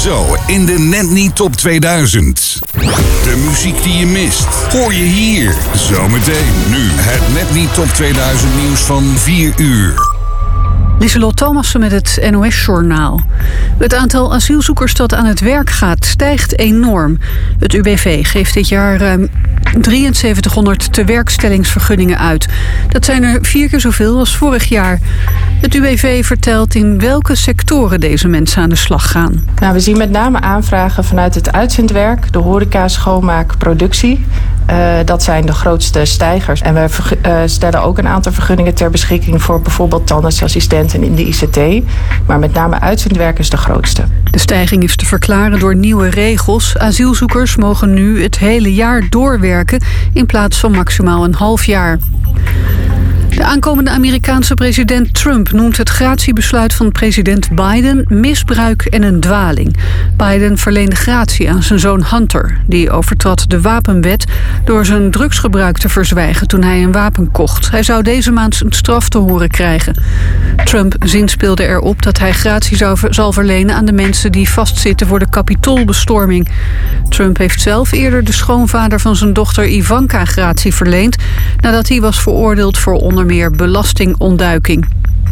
Zo in de Net Niet Top 2000. De muziek die je mist, hoor je hier. Zometeen nu het Net Niet Top 2000 nieuws van 4 uur. Lieselot Thomassen met het NOS-journaal. Het aantal asielzoekers dat aan het werk gaat stijgt enorm. Het UWV geeft dit jaar ruim 7300 tewerkstellingsvergunningen uit. Dat zijn er 4 keer zoveel als vorig jaar. Het UWV vertelt in welke sectoren deze mensen aan de slag gaan. Nou, we zien met name aanvragen vanuit het uitzendwerk, de horeca, schoonmaak, productie. Dat zijn de grootste stijgers. En we stellen ook een aantal vergunningen ter beschikking voor bijvoorbeeld tandartsassistenten in de ICT. Maar met name uitzendwerk is de grootste. De stijging is te verklaren door nieuwe regels. Asielzoekers mogen nu het hele jaar doorwerken in plaats van maximaal een half jaar. De aankomende Amerikaanse president Trump noemt het gratiebesluit van president Biden misbruik en een dwaling. Biden verleende gratie aan zijn zoon Hunter. Die overtrad de wapenwet door zijn drugsgebruik te verzwijgen toen hij een wapen kocht. Hij zou deze maand een straf te horen krijgen. Trump zinspeelde erop dat hij gratie zal verlenen aan de mensen die vastzitten voor de Capitoolbestorming. Trump heeft zelf eerder de schoonvader van zijn dochter Ivanka gratie verleend nadat hij was veroordeeld voor onder meer belastingontduiking.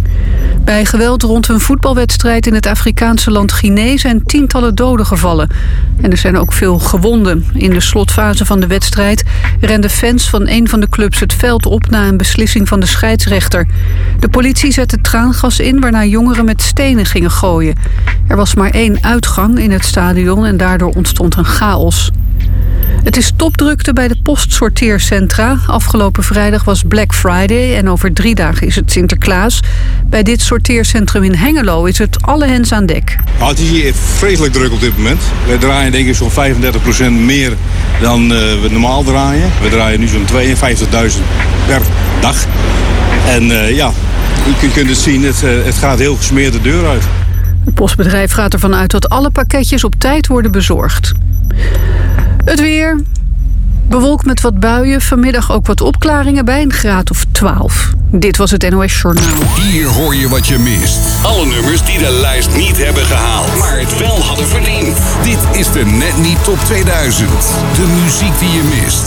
Bij geweld rond een voetbalwedstrijd in het Afrikaanse land Guinea zijn tientallen doden gevallen. En er zijn ook veel gewonden. In de slotfase van de wedstrijd renden fans van een van de clubs het veld op na een beslissing van de scheidsrechter. De politie zette traangas in waarna jongeren met stenen gingen gooien. Er was maar 1 uitgang in het stadion en daardoor ontstond een chaos. Het is topdrukte bij de postsorteercentra. Afgelopen vrijdag was Black Friday en over 3 dagen is het Sinterklaas. Bij dit sorteercentrum in Hengelo is het alle hens aan dek. Het is hier vreselijk druk op dit moment. We draaien denk ik zo'n 35% meer dan we normaal draaien. We draaien nu zo'n 52.000 per dag. En je kunt het zien, het gaat heel gesmeerd de deur uit. Het postbedrijf gaat ervan uit dat alle pakketjes op tijd worden bezorgd. Het weer. Bewolkt met wat buien. Vanmiddag ook wat opklaringen bij een graad of 12. Dit was het NOS Journaal. Hier hoor je wat je mist. Alle nummers die de lijst niet hebben gehaald, maar het wel hadden verdiend. Dit is de Net Niet Top 2000. De muziek die je mist.